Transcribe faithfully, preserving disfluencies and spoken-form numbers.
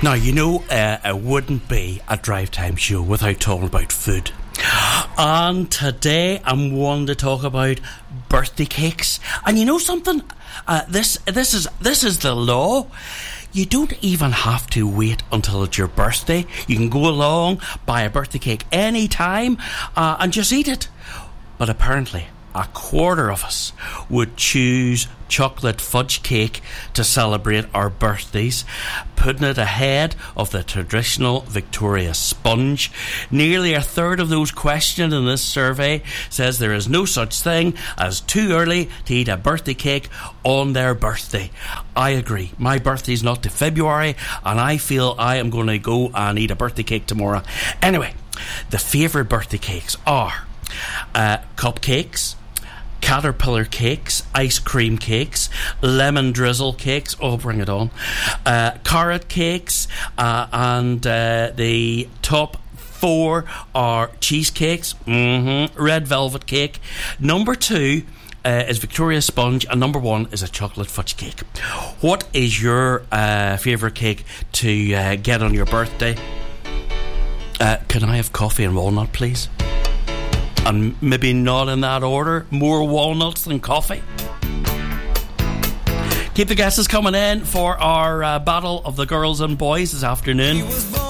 Now, you know, uh, it wouldn't be a drive time show without talking about food. And today I'm wanting to talk about birthday cakes. And you know something? Uh, this this is this is the law. You don't even have to wait until it's your birthday. You can go along, buy a birthday cake any time, uh, and just eat it. But apparently, a quarter of us would choose chocolate fudge cake to celebrate our birthdays, putting it ahead of the traditional Victoria sponge. Nearly a third of those questioned in this survey says there is no such thing as too early to eat a birthday cake on their birthday. I agree. My birthday's not till February, and I feel I am going to go and eat a birthday cake tomorrow. Anyway, the favourite birthday cakes are uh, cupcakes, caterpillar cakes, ice cream cakes, lemon drizzle cakes, oh bring it on, uh, carrot cakes, uh, and uh, the top four are cheesecakes, mm-hmm, red velvet cake. Number two uh, is Victoria sponge, and number one is a chocolate fudge cake. What is your uh, favourite cake to uh, get on your birthday? Uh, can I have coffee and walnut, please? And maybe not in that order. More walnuts than coffee. Keep the guesses coming in for our uh, battle of the girls and boys this afternoon.